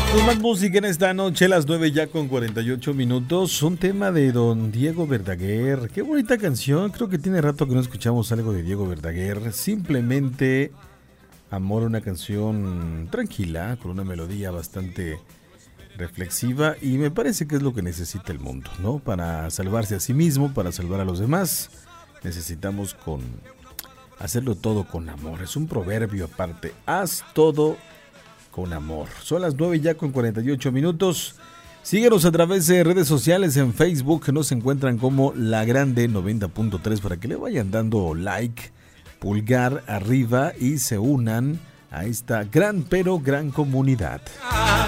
Pues más música en esta noche, las 9 ya con 48 minutos. Un tema de don Diego Verdaguer. Qué bonita canción. Creo que tiene rato que no escuchamos algo de Diego Verdaguer. Simplemente Amor, una canción tranquila, con una melodía bastante reflexiva. Y me parece que es lo que necesita el mundo, ¿no? Para salvarse a sí mismo, para salvar a los demás, necesitamos hacerlo todo con amor. Es un proverbio aparte. Haz todo con amor. Son las 9 ya con 48 minutos. Síguenos a través de redes sociales en Facebook, que nos encuentran como La Grande 90.3 para que le vayan dando like, pulgar arriba y se unan a esta gran comunidad.